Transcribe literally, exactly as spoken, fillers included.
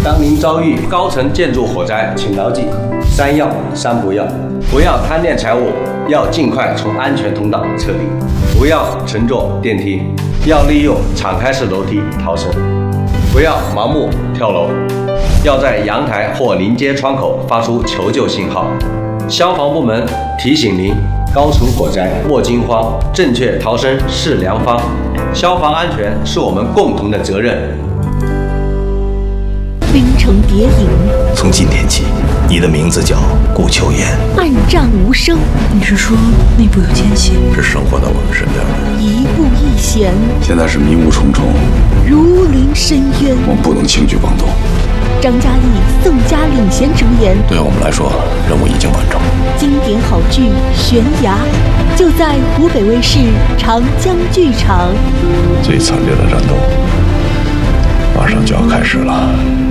当您遭遇高层建筑火灾，请牢记三要三不要：不要贪恋财物，要尽快从安全通道撤离；不要乘坐电梯，要利用敞开式楼梯逃生；不要盲目跳楼，要在阳台或临街窗口发出求救信号。消防部门提醒您：高层火灾莫惊慌，正确逃生是良方。消防安全是我们共同的责任。 冰城谍影， 从今天起，你的名字叫顾秋言。 暗战无声， 你是说内部有奸细？ 是生活在我们身边的。 一步一险， 现在是迷雾重重， 如临深渊。 我们不能轻举妄动。 张嘉译、宋佳领衔主演， 对我们来说，任务已经完成。 经典好剧《悬崖》，就在湖北卫视长江剧场。 最惨烈的战斗马上就要开始了。